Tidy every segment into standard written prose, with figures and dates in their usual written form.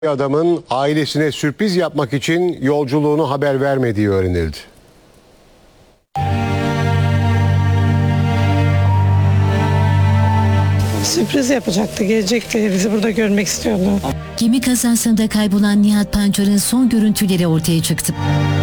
Adamın ailesine sürpriz yapmak için yolculuğunu haber vermediği öğrenildi. Sürpriz yapacaktı, gelecekti, bizi burada görmek istiyordu. Gemi kazasında kaybolan Nihat Pancar'ın son görüntüleri ortaya çıktı.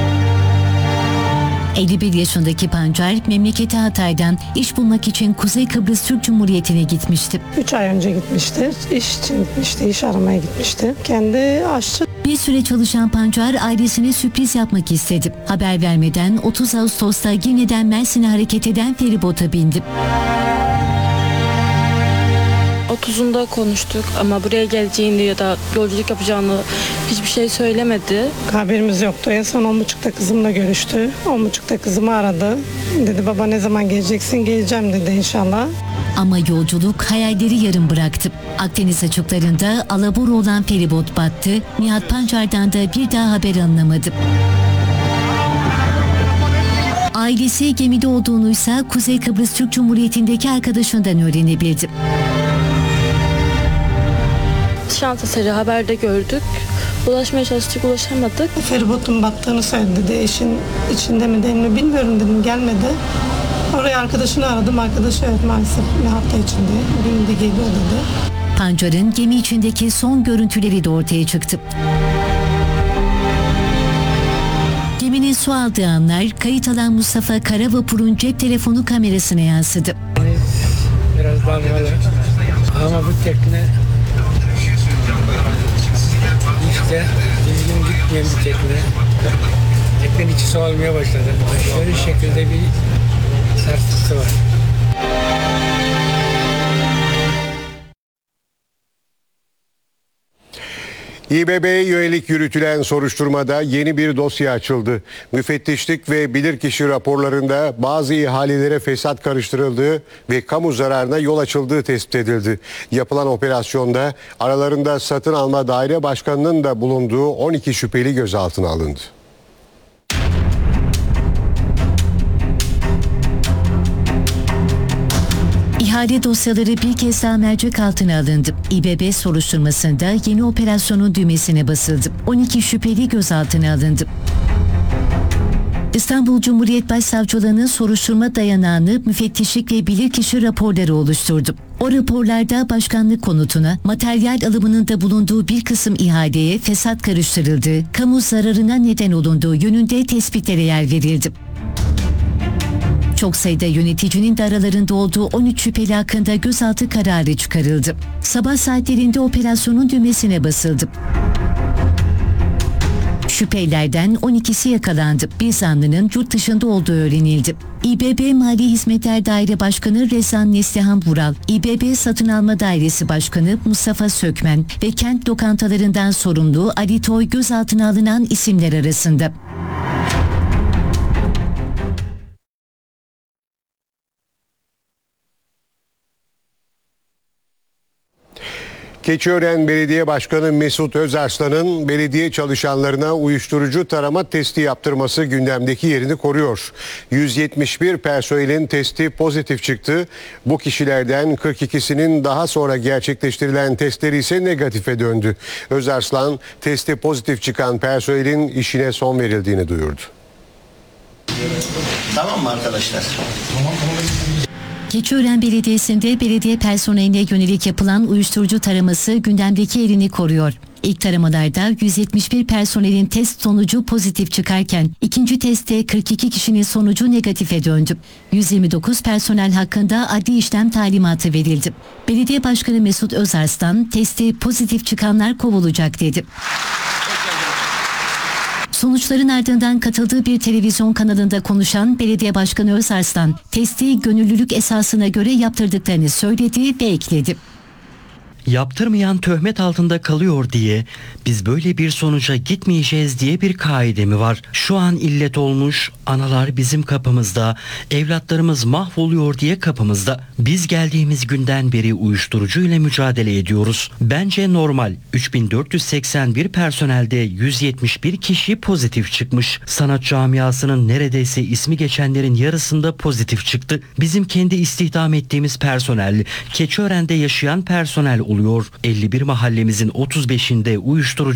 51 yaşındaki Pancar, memleketi Hatay'dan iş bulmak için Kuzey Kıbrıs Türk Cumhuriyeti'ne gitmişti. 3 ay önce gitmişti, iş için gitmişti, iş aramaya gitmişti. Kendi aşçı. Bir süre çalışan Pancar ailesine sürpriz yapmak istedi. Haber vermeden 30 Ağustos'ta Girne'den Mersin'e hareket eden feribota bindi. 30'unda konuştuk ama buraya geleceğini ya da yolculuk yapacağını hiçbir şey söylemedi. Haberimiz yoktu. En son 10.30'da kızımla görüştü. 10.30'da kızımı aradı. Dedi baba ne zaman geleceksin? Geleceğim dedi inşallah. Ama yolculuk hayalleri yarım bıraktı. Akdeniz açıklarında alabora olan feribot battı. Nihat Pancar'dan da bir daha haber alınamadı. Ailesi gemide olduğunuysa Kuzey Kıbrıs Türk Cumhuriyeti'ndeki arkadaşından öğrenebildi. Şans eseri haberde gördük. Ulaşmaya çalıştık, ulaşamadık. Feribotun battığını söyledi dedi. Eşin içinde mi değil mi bilmiyorum dedim, gelmedi. Oraya arkadaşını aradım. Arkadaşı evet maalesef bir hafta içinde. Bugün de geliyor dedi. Pancar'ın gemi içindeki son görüntüleri de ortaya çıktı. Geminin su aldığı anlar kayıt alan Mustafa Karavapur'un cep telefonu kamerasına yansıdı. Biraz dalgalı ama bu tekne işte düzgün gitmeyen bir tekne. Teknenin içi su almaya başladı. Şöyle şekilde bir sarsıntısı var. İBB'ye yönelik yürütülen soruşturmada yeni bir dosya açıldı. Müfettişlik ve bilirkişi raporlarında bazı ihalelere fesat karıştırıldığı ve kamu zararına yol açıldığı tespit edildi. Yapılan operasyonda aralarında satın alma daire başkanının da bulunduğu 12 şüpheli gözaltına alındı. İhale dosyaları bir kez daha mercek altına alındı. İBB soruşturmasında yeni operasyonun düğmesine basıldı. 12 şüpheli gözaltına alındı. İstanbul Cumhuriyet Başsavcılığı'nın soruşturma dayanağını müfettişlik ve bilirkişi raporları oluşturdu. O raporlarda başkanlık konutuna, materyal alımının da bulunduğu bir kısım ihaleye fesat karıştırıldığı, kamu zararına neden olunduğu yönünde tespitlere yer verildi. Çok sayıda yöneticinin de aralarında olduğu 13 şüpheli hakkında gözaltı kararı çıkarıldı. Sabah saatlerinde operasyonun düğmesine basıldı. Şüphelilerden 12'si yakalandı. Bir zanlının yurt dışında olduğu öğrenildi. İBB Mali Hizmetler Daire Başkanı Rezan Neslihan Vural, İBB Satın Alma Dairesi Başkanı Mustafa Sökmen ve kent lokantalarından sorumlu Ali Toy gözaltına alınan isimler arasında. Keçiören Belediye Başkanı Mesut Özarslan'ın belediye çalışanlarına uyuşturucu tarama testi yaptırması gündemdeki yerini koruyor. 171 personelin testi pozitif çıktı. Bu kişilerden 42'sinin daha sonra gerçekleştirilen testleri ise negatife döndü. Özarslan testi pozitif çıkan personelin işine son verildiğini duyurdu. Tamam mı arkadaşlar? Keçiören Belediyesi'nde belediye personeline yönelik yapılan uyuşturucu taraması gündemdeki yerini koruyor. İlk taramalarda 171 personelin test sonucu pozitif çıkarken ikinci testte 42 kişinin sonucu negatife döndü. 129 personel hakkında adli işlem talimatı verildi. Belediye Başkanı Mesut Özarslan testi pozitif çıkanlar kovulacak dedi. Sonuçların ardından katıldığı bir televizyon kanalında konuşan Belediye Başkanı Özarslan, testi gönüllülük esasına göre yaptırdıklarını söyledi ve ekledi. Yaptırmayan töhmet altında kalıyor diye biz böyle bir sonuca gitmeyeceğiz diye bir kaide mi var? Şu an illet olmuş, analar bizim kapımızda, evlatlarımız mahvoluyor diye kapımızda. Biz geldiğimiz günden beri uyuşturucu ile mücadele ediyoruz. Bence normal. 3481 personelde 171 kişi pozitif çıkmış. Sanat camiasının neredeyse ismi geçenlerin yarısında pozitif çıktı. Bizim kendi istihdam ettiğimiz personel, Keçiören'de yaşayan personel oluşturuyor. buluyor. 51 mahallemizin 35'inde uyuşturucu